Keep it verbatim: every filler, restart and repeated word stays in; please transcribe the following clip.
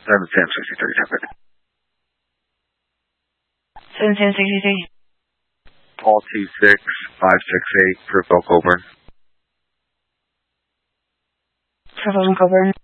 seven ten sixty-three, ten fifty. seven ten sixty-three. Paul two six five six eight for Bill Coburn. For Bill Coburn.